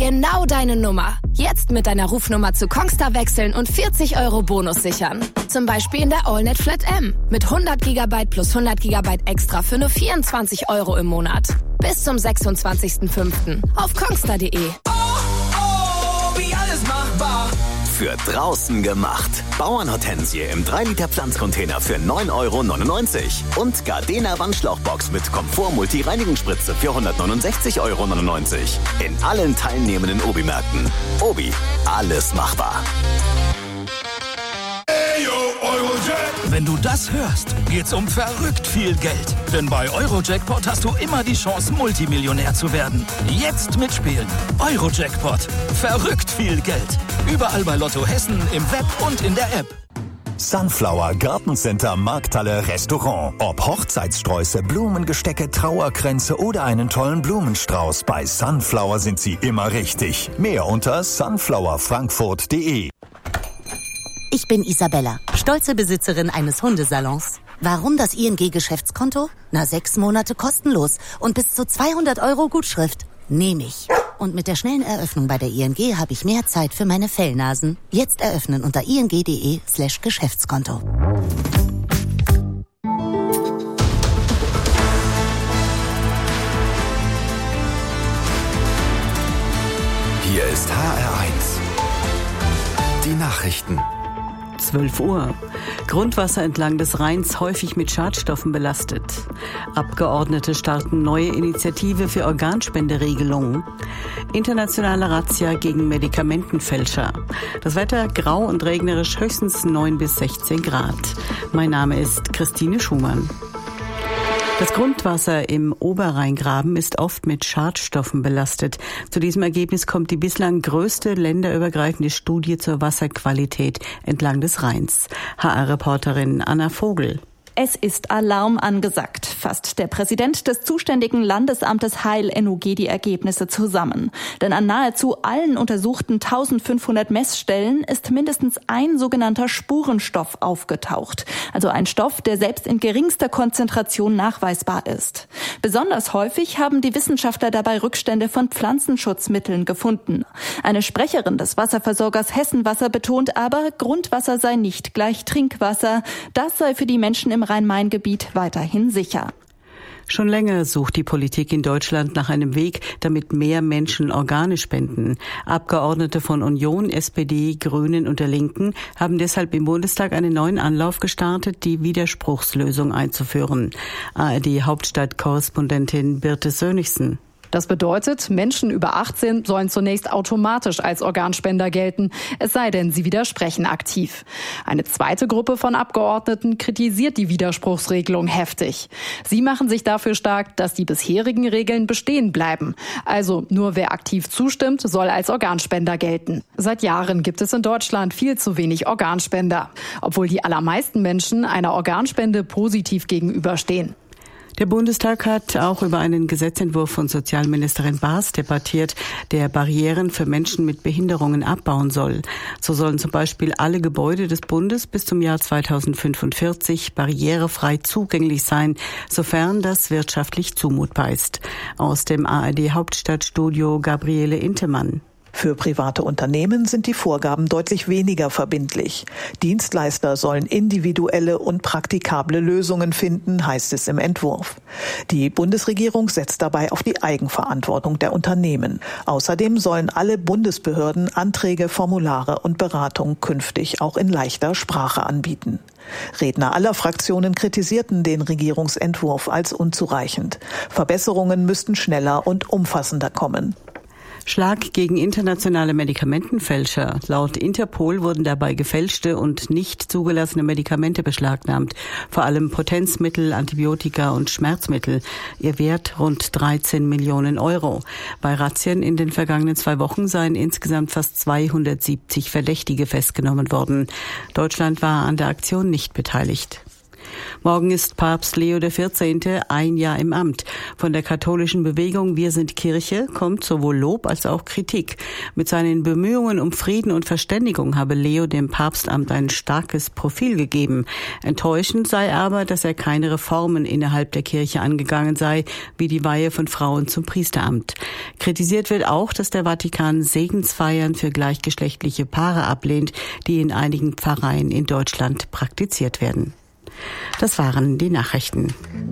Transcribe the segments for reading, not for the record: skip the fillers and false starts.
Genau deine Nummer. Jetzt mit deiner Rufnummer zu Kongstar wechseln und 40 € Bonus sichern. Zum Beispiel in der AllNet Flat M. Mit 100 GB plus 100 GB extra für nur 24 € im Monat. Bis zum 26.05. auf kongstar.de. Wie alles machbar. Für draußen gemacht. Bauernhortensie im 3-Liter Pflanzcontainer für 9,99 € und Gardena Wandschlauchbox mit Komfort-Multi-Reinigungsspritze für 169,99 € in allen teilnehmenden Obi-Märkten. Obi, alles machbar. Wenn du das hörst, geht's um verrückt viel Geld. Denn bei Eurojackpot hast du immer die Chance, Multimillionär zu werden. Jetzt mitspielen. Eurojackpot. Verrückt viel Geld. Überall bei Lotto Hessen, im Web und in der App. Sunflower Gartencenter Markthalle Restaurant. Ob Hochzeitssträuße, Blumengestecke, Trauerkränze oder einen tollen Blumenstrauß, bei Sunflower sind sie immer richtig. Mehr unter sunflowerfrankfurt.de. Ich bin Isabella, stolze Besitzerin eines Hundesalons. Warum das ING-Geschäftskonto? 6 Monate kostenlos und bis zu 200 € Gutschrift. Nehme ich. Und mit der schnellen Eröffnung bei der ING habe ich mehr Zeit für meine Fellnasen. Jetzt eröffnen unter ing.de/Geschäftskonto. Hier ist HR1. Die Nachrichten. 12 Uhr. Grundwasser entlang des Rheins häufig mit Schadstoffen belastet. Abgeordnete starten neue Initiative für Organspenderegelungen. Internationale Razzia gegen Medikamentenfälscher. Das Wetter grau und regnerisch, höchstens 9 bis 16 Grad. Mein Name ist Christine Schumann. Das Grundwasser im Oberrheingraben ist oft mit Schadstoffen belastet. Zu diesem Ergebnis kommt die bislang größte länderübergreifende Studie zur Wasserqualität entlang des Rheins. HR-Reporterin Anna Vogel. Es ist Alarm angesagt, fasst der Präsident des zuständigen Landesamtes Heil NUG die Ergebnisse zusammen. Denn an nahezu allen untersuchten 1500 Messstellen ist mindestens ein sogenannter Spurenstoff aufgetaucht. Also ein Stoff, der selbst in geringster Konzentration nachweisbar ist. Besonders häufig haben die Wissenschaftler dabei Rückstände von Pflanzenschutzmitteln gefunden. Eine Sprecherin des Wasserversorgers Hessenwasser betont aber, Grundwasser sei nicht gleich Trinkwasser. Das sei für die Menschen im Rhein-Main-Gebiet weiterhin sicher. Schon länger sucht die Politik in Deutschland nach einem Weg, damit mehr Menschen Organe spenden. Abgeordnete von Union, SPD, Grünen und der Linken haben deshalb im Bundestag einen neuen Anlauf gestartet, die Widerspruchslösung einzuführen. ARD-Hauptstadt-Korrespondentin Birte Sönnigsen. Das bedeutet, Menschen über 18 sollen zunächst automatisch als Organspender gelten, es sei denn, sie widersprechen aktiv. Eine zweite Gruppe von Abgeordneten kritisiert die Widerspruchsregelung heftig. Sie machen sich dafür stark, dass die bisherigen Regeln bestehen bleiben. Also nur wer aktiv zustimmt, soll als Organspender gelten. Seit Jahren gibt es in Deutschland viel zu wenig Organspender, obwohl die allermeisten Menschen einer Organspende positiv gegenüberstehen. Der Bundestag hat auch über einen Gesetzentwurf von Sozialministerin Baas debattiert, der Barrieren für Menschen mit Behinderungen abbauen soll. So sollen zum Beispiel alle Gebäude des Bundes bis zum Jahr 2045 barrierefrei zugänglich sein, sofern das wirtschaftlich zumutbar ist. Aus dem ARD-Hauptstadtstudio Gabriele Intemann. Für private Unternehmen sind die Vorgaben deutlich weniger verbindlich. Dienstleister sollen individuelle und praktikable Lösungen finden, heißt es im Entwurf. Die Bundesregierung setzt dabei auf die Eigenverantwortung der Unternehmen. Außerdem sollen alle Bundesbehörden Anträge, Formulare und Beratung künftig auch in leichter Sprache anbieten. Redner aller Fraktionen kritisierten den Regierungsentwurf als unzureichend. Verbesserungen müssten schneller und umfassender kommen. Schlag gegen internationale Medikamentenfälscher. Laut Interpol wurden dabei gefälschte und nicht zugelassene Medikamente beschlagnahmt. Vor allem Potenzmittel, Antibiotika und Schmerzmittel. Ihr Wert rund 13 Millionen €. Bei Razzien in den vergangenen 2 Wochen seien insgesamt fast 270 Verdächtige festgenommen worden. Deutschland war an der Aktion nicht beteiligt. Morgen ist Papst Leo XIV. Ein Jahr im Amt. Von der katholischen Bewegung Wir sind Kirche kommt sowohl Lob als auch Kritik. Mit seinen Bemühungen um Frieden und Verständigung habe Leo dem Papstamt ein starkes Profil gegeben. Enttäuschend sei aber, dass er keine Reformen innerhalb der Kirche angegangen sei, wie die Weihe von Frauen zum Priesteramt. Kritisiert wird auch, dass der Vatikan Segensfeiern für gleichgeschlechtliche Paare ablehnt, die in einigen Pfarreien in Deutschland praktiziert werden. Das waren die Nachrichten.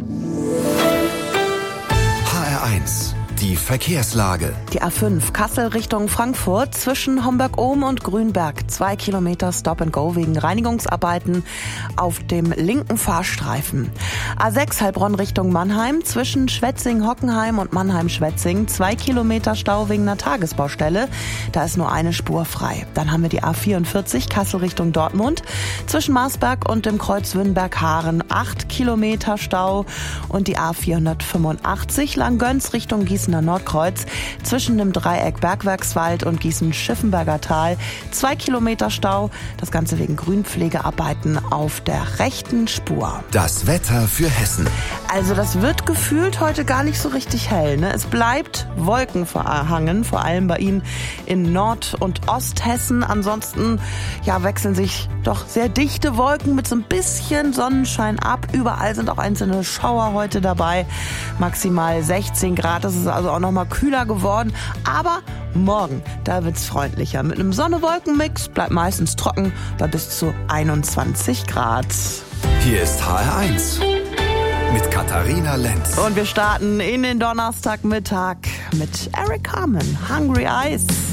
HR1, die Verkehrslage. Die A5 Kassel Richtung Frankfurt zwischen Homberg-Ohm und Grünberg. 2 Kilometer Stop-and-Go wegen Reinigungsarbeiten auf dem linken Fahrstreifen. A6 Heilbronn Richtung Mannheim zwischen Schwetzing-Hockenheim und Mannheim-Schwetzing. 2 Kilometer Stau wegen einer Tagesbaustelle. Da ist nur eine Spur frei. Dann haben wir die A44 Kassel Richtung Dortmund zwischen Marsberg und dem Kreuz Wünnberg-Haaren. 8 Kilometer Stau. Und die A485 Langgöns Richtung Gießener Nordkreuz zwischen dem Dreieck Bergwerkswald und Gießen-Schiffenberger Tal. 2 Kilometer Stau. Das Ganze wegen Grünpflegearbeiten auf der rechten Spur. Das Wetter für Hessen. Also das wird gefühlt heute gar nicht so richtig hell, ne? Es bleibt wolkenverhangen, vor allem bei Ihnen in Nord- und Osthessen. Ansonsten wechseln sich doch sehr dichte Wolken mit so ein bisschen Sonnenschein ab. Überall sind auch einzelne Schauer heute dabei. Maximal 16 Grad. Das ist also auch noch mal kühler geworden. Aber morgen, da wird's freundlicher. Mit einem Sonne-Wolken-Mix, bleibt meistens trocken bei bis zu 21 Grad. Hier ist HR1 mit Katharina Lenz. Und wir starten in den Donnerstagmittag mit Eric Carmen, Hungry Eyes.